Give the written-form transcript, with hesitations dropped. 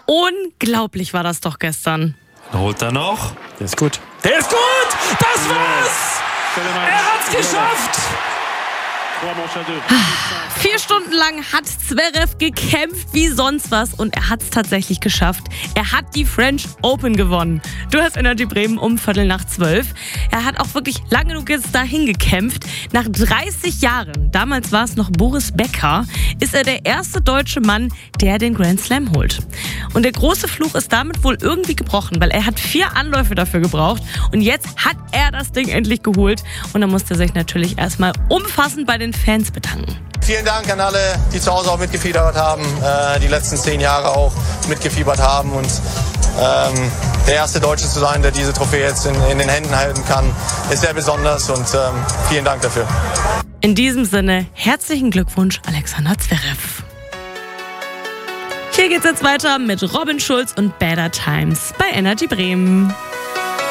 Unglaublich war das doch gestern. Holt er noch? Der ist gut. Der ist gut! Das war's! Er hat's geschafft! 4 Stunden lang hat Zverev gekämpft wie sonst was und er hat es tatsächlich geschafft. Er hat die French Open gewonnen. Du hast Energy Bremen um 11:45. Er hat auch wirklich lange genug jetzt dahin gekämpft. Nach 30 Jahren, damals war es noch Boris Becker, ist er der erste deutsche Mann, der den Grand Slam holt. Und der große Fluch ist damit wohl irgendwie gebrochen, weil er hat 4 Anläufe dafür gebraucht und jetzt hat er das Ding endlich geholt. Und dann musste er sich natürlich erstmal umfassend bei den Fans bedanken. Vielen Dank an alle, die zu Hause auch mitgefiebert haben, die letzten 10 Jahre auch mitgefiebert haben und der erste Deutsche zu sein, der diese Trophäe jetzt in den Händen halten kann, ist sehr besonders und vielen Dank dafür. In diesem Sinne, herzlichen Glückwunsch, Alexander Zverev. Hier geht's jetzt weiter mit Robin Schulz und Better Times bei Energy Bremen.